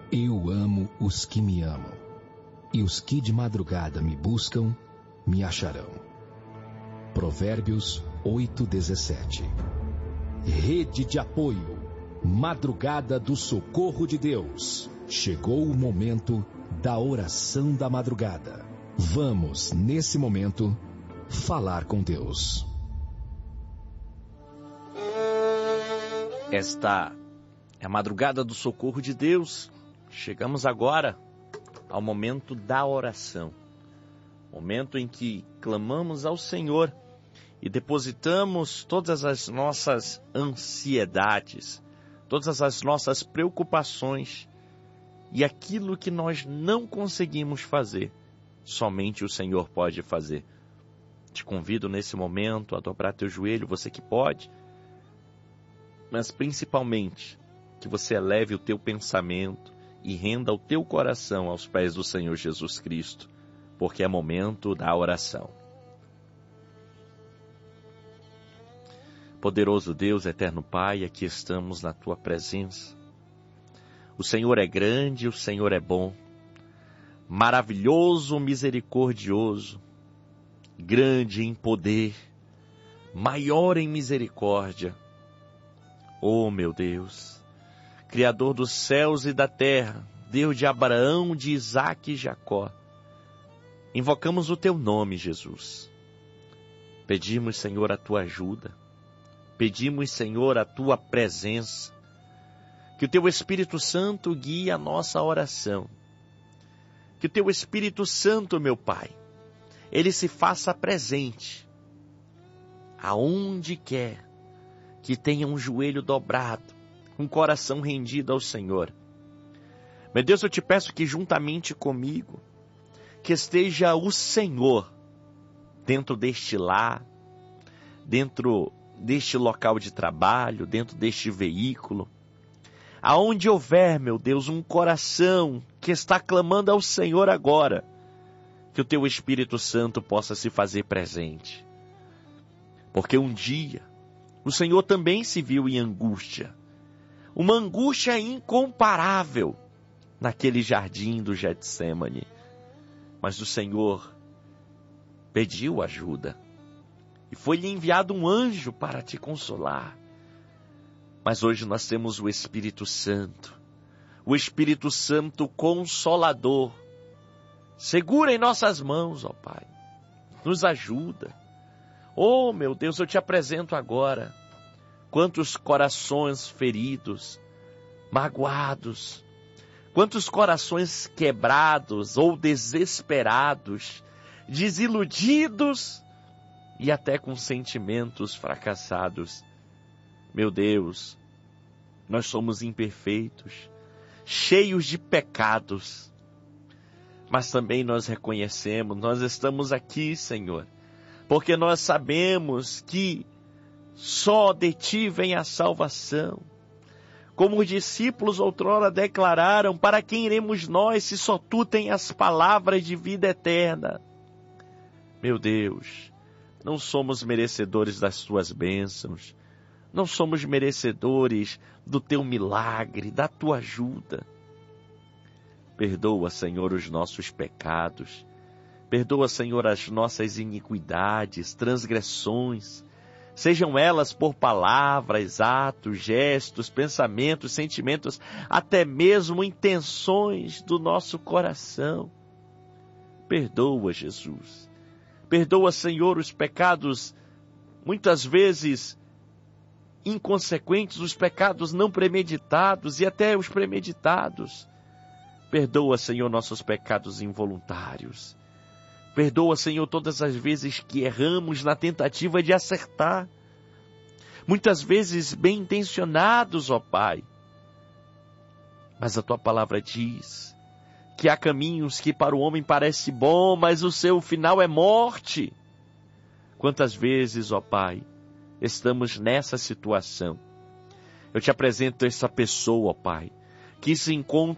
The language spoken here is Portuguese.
Eu amo os que me amam, e os que de madrugada me buscam, me acharão. Provérbios 8:17. Rede de apoio, Madrugada do Socorro de Deus. Chegou o momento da oração da madrugada. Vamos, nesse momento, falar com Deus. Esta é a Madrugada do Socorro de Deus. Chegamos agora ao momento da oração. Momento em que clamamos ao Senhor e depositamos todas as nossas ansiedades, todas as nossas preocupações e aquilo que nós não conseguimos fazer, somente o Senhor pode fazer. Te convido nesse momento a dobrar teu joelho, você que pode, mas principalmente que você eleve o teu pensamento e renda o teu coração aos pés do Senhor Jesus Cristo, porque é momento da oração. Poderoso Deus, eterno Pai, aqui estamos na Tua presença. O Senhor é grande, o Senhor é bom, maravilhoso, misericordioso, grande em poder, maior em misericórdia. Oh, meu Deus, Criador dos céus e da terra, Deus de Abraão, de Isaque e Jacó, invocamos o Teu nome, Jesus. Pedimos, Senhor, a Tua ajuda. Pedimos, Senhor, a Tua presença. Que o Teu Espírito Santo guie a nossa oração. Que o Teu Espírito Santo, meu Pai, Ele se faça presente aonde quer que tenha um joelho dobrado, um coração rendido ao Senhor. Meu Deus, eu te peço que juntamente comigo, que esteja o Senhor dentro deste lar, dentro deste local de trabalho, dentro deste veículo, aonde houver, meu Deus, um coração que está clamando ao Senhor agora, que o Teu Espírito Santo possa se fazer presente. Porque um dia, o Senhor também se viu em angústia, uma angústia incomparável naquele jardim do Getsêmani. Mas o Senhor pediu ajuda e foi-lhe enviado um anjo para te consolar. Mas hoje nós temos o Espírito Santo Consolador. Segura em nossas mãos, ó Pai, nos ajuda. Oh, meu Deus, eu te apresento agora quantos corações feridos, magoados, quantos corações quebrados ou desesperados, desiludidos e até com sentimentos fracassados. Meu Deus, nós somos imperfeitos, cheios de pecados, mas também nós reconhecemos, nós estamos aqui, Senhor, porque nós sabemos que só de Ti vem a salvação. Como os discípulos outrora declararam, para quem iremos nós, se só Tu tens as palavras de vida eterna? Meu Deus, não somos merecedores das Tuas bênçãos, não somos merecedores do Teu milagre, da Tua ajuda. Perdoa, Senhor, os nossos pecados. Perdoa, Senhor, as nossas iniquidades, transgressões, sejam elas por palavras, atos, gestos, pensamentos, sentimentos, até mesmo intenções do nosso coração. Perdoa, Jesus. Perdoa, Senhor, os pecados, muitas vezes inconsequentes, os pecados não premeditados e até os premeditados. Perdoa, Senhor, nossos pecados involuntários. Perdoa, Senhor, todas as vezes que erramos na tentativa de acertar. Muitas vezes bem intencionados, ó Pai. Mas a Tua palavra diz que há caminhos que para o homem parece bom, mas o seu final é morte. Quantas vezes, ó Pai, estamos nessa situação? Eu te apresento essa pessoa, ó Pai, que se encontra